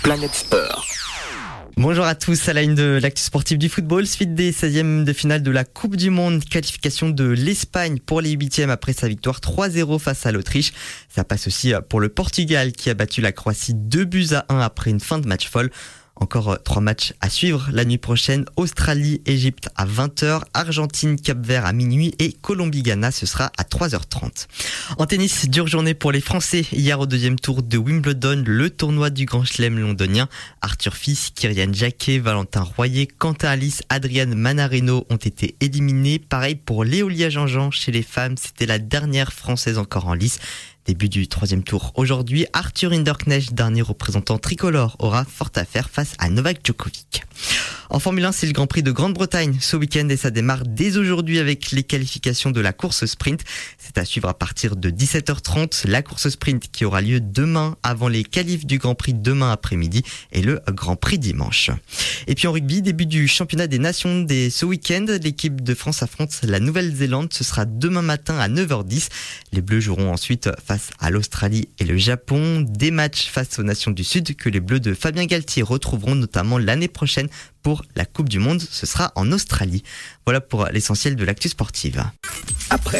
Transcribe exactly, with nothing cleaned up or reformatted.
Planète Sport. Bonjour à tous, à la une de l'actu sportive du football, suite des seizièmes de finale de la Coupe du Monde, qualification de l'Espagne pour les huitièmes après sa victoire trois zéro face à l'Autriche. Ça passe aussi pour le Portugal qui a battu la Croatie deux buts à un après une fin de match folle. Encore trois matchs à suivre la nuit prochaine. Australie, Égypte à vingt heures, Argentine, Cap-Vert à minuit et Colombie-Ghana, ce sera à trois heures trente. En tennis, dure journée pour les Français. Hier au deuxième tour de Wimbledon, le tournoi du Grand Chelem londonien. Arthur Fils, Kyrian Jacquet, Valentin Royer, Quentin Alice, Adriane Manarino ont été éliminés. Pareil pour Léolia Jean-Jean chez les femmes, c'était la dernière Française encore en lice. Début du troisième tour aujourd'hui, Arthur Hinderknecht, dernier représentant tricolore, aura fort à faire face à Novak Djokovic. En Formule un, c'est le Grand Prix de Grande-Bretagne ce week-end et ça démarre dès aujourd'hui avec les qualifications de la course sprint. C'est à suivre à partir de dix-sept heures trente, la course sprint qui aura lieu demain avant les qualifs du Grand Prix demain après-midi et le Grand Prix dimanche. Et puis en rugby, début du championnat des nations dès ce week-end. L'équipe de France affronte la Nouvelle-Zélande. Ce sera demain matin à neuf heures dix. Les Bleus joueront ensuite face à l'Australie et le Japon. Des matchs face aux nations du Sud que les Bleus de Fabien Galtier retrouveront notamment l'année prochaine pour la Coupe du Monde. Ce sera en Australie. Voilà pour l'essentiel de l'actu sportive. Après